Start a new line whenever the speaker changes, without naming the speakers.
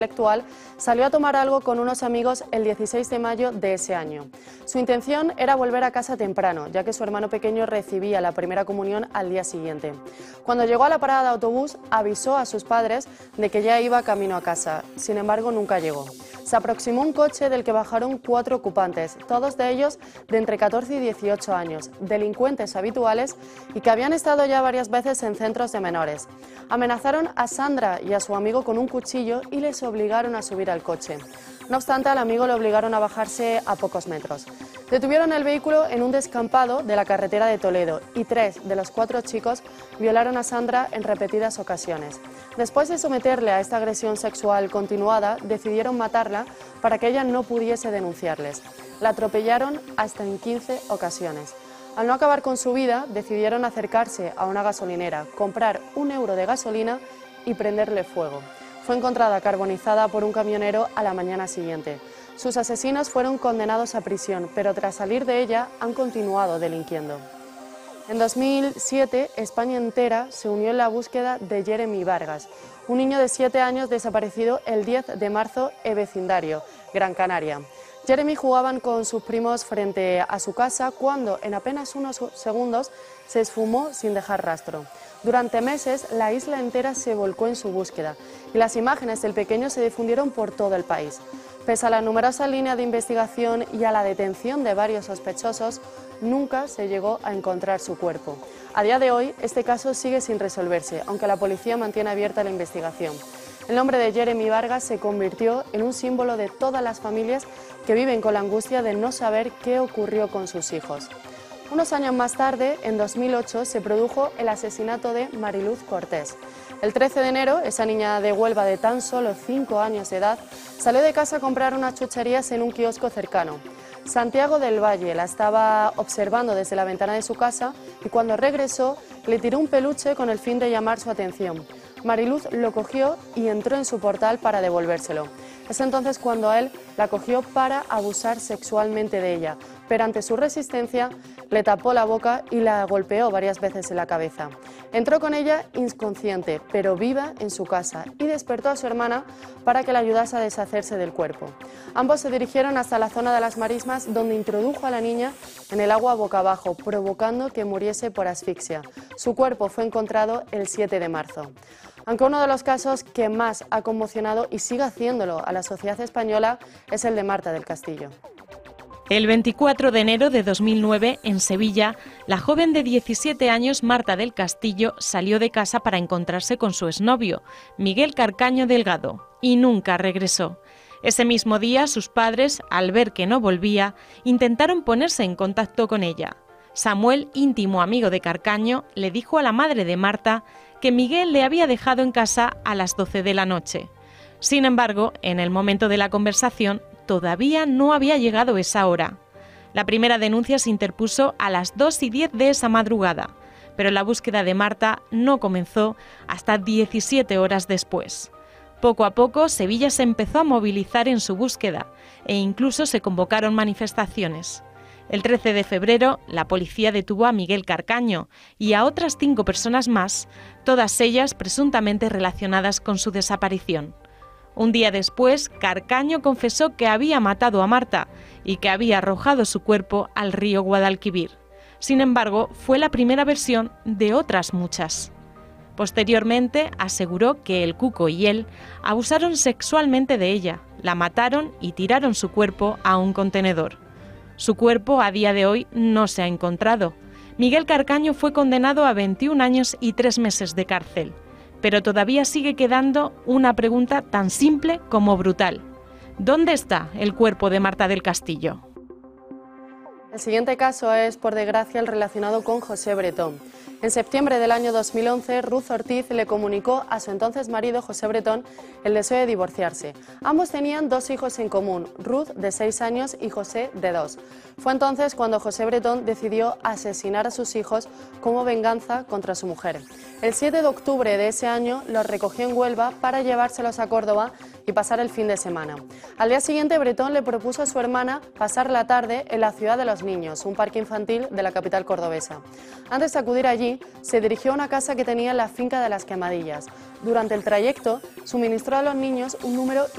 intelectual, salió a tomar algo con unos amigos el 16 de mayo de ese año. Su intención era volver a casa temprano, ya que su hermano pequeño recibía la primera comunión al día siguiente. Cuando llegó a la parada de autobús, avisó a sus padres de que ya iba camino a casa. Sin embargo, nunca llegó. Se aproximó un coche del que bajaron 4 ocupantes, todos de ellos de entre 14 y 18 años, delincuentes habituales y que habían estado ya varias veces en centros de menores. Amenazaron a Sandra y a su amigo con un cuchillo y les obligaron a subir al coche. No obstante, al amigo le obligaron a bajarse a pocos metros. Detuvieron el vehículo en un descampado de la carretera de Toledo y 3 de los 4 chicos violaron a Sandra en repetidas ocasiones. Después de someterle a esta agresión sexual continuada, decidieron matarla para que ella no pudiese denunciarles. La atropellaron hasta en 15 ocasiones. Al no acabar con su vida, decidieron acercarse a una gasolinera, comprar 1 euro de gasolina y prenderle fuego. Fue encontrada carbonizada por un camionero a la mañana siguiente. Sus asesinos fueron condenados a prisión, pero tras salir de ella han continuado delinquiendo. En 2007, España entera se unió en la búsqueda de Jeremy Vargas, un niño de 7 años desaparecido el 10 de marzo en vecindario, Gran Canaria. Jeremy jugaba con sus primos frente a su casa cuando en apenas unos segundos se esfumó sin dejar rastro. Durante meses la isla entera se volcó en su búsqueda y las imágenes del pequeño se difundieron por todo el país. Pese a la numerosa línea de investigación y a la detención de varios sospechosos, nunca se llegó a encontrar su cuerpo. A día de hoy, este caso sigue sin resolverse, aunque la policía mantiene abierta la investigación. El nombre de Jeremy Vargas se convirtió en un símbolo de todas las familias que viven con la angustia de no saber qué ocurrió con sus hijos. Unos años más tarde, en 2008, se produjo el asesinato de Mariluz Cortés. El 13 de enero, esa niña de Huelva de tan solo 5 años de edad salió de casa a comprar unas chucherías en un kiosco cercano. Santiago del Valle la estaba observando desde la ventana de su casa y cuando regresó le tiró un peluche con el fin de llamar su atención. Mariluz lo cogió y entró en su portal para devolvérselo. Es entonces cuando él la cogió para abusar sexualmente de ella, pero ante su resistencia le tapó la boca y la golpeó varias veces en la cabeza. Entró con ella inconsciente, pero viva en su casa y despertó a su hermana para que la ayudase a deshacerse del cuerpo. Ambos se dirigieron hasta la zona de las marismas donde introdujo a la niña en el agua boca abajo, provocando que muriese por asfixia. Su cuerpo fue encontrado el 7 de marzo. Aunque uno de los casos que más ha conmocionado y sigue haciéndolo a la sociedad española es el de Marta del Castillo.
El 24 de enero de 2009, en Sevilla, la joven de 17 años Marta del Castillo salió de casa para encontrarse con su exnovio, Miguel Carcaño Delgado, y nunca regresó. Ese mismo día, sus padres, al ver que no volvía, intentaron ponerse en contacto con ella. Samuel, íntimo amigo de Carcaño, le dijo a la madre de Marta que Miguel le había dejado en casa a las 12 de la noche. Sin embargo, en el momento de la conversación, todavía no había llegado esa hora. La primera denuncia se interpuso a las 2:10 de esa madrugada, pero la búsqueda de Marta no comenzó hasta 17 horas después. Poco a poco, Sevilla se empezó a movilizar en su búsqueda e incluso se convocaron manifestaciones. El 13 de febrero, la policía detuvo a Miguel Carcaño y a otras 5 personas más, todas ellas presuntamente relacionadas con su desaparición. Un día después, Carcaño confesó que había matado a Marta y que había arrojado su cuerpo al río Guadalquivir. Sin embargo, fue la primera versión de otras muchas. Posteriormente, aseguró que el Cuco y él abusaron sexualmente de ella, la mataron y tiraron su cuerpo a un contenedor. Su cuerpo, a día de hoy, no se ha encontrado. Miguel Carcaño fue condenado a 21 años y 3 meses de cárcel. Pero todavía sigue quedando una pregunta tan simple como brutal. ¿Dónde está el cuerpo de Marta del Castillo?
El siguiente caso es, por desgracia, el relacionado con José Bretón. En septiembre del año 2011, Ruth Ortiz le comunicó a su entonces marido, José Bretón, el deseo de divorciarse. Ambos tenían 2 hijos en común, Ruth, de 6 años, y José, de 2. Fue entonces cuando José Bretón decidió asesinar a sus hijos como venganza contra su mujer. El 7 de octubre de ese año los recogió en Huelva para llevárselos a Córdoba y pasar el fin de semana. Al día siguiente, Bretón le propuso a su hermana pasar la tarde en la Ciudad de los Niños, un parque infantil de la capital cordobesa. Antes de acudir allí, se dirigió a una casa que tenía en la finca de Las Quemadillas. Durante el trayecto, suministró a los niños un número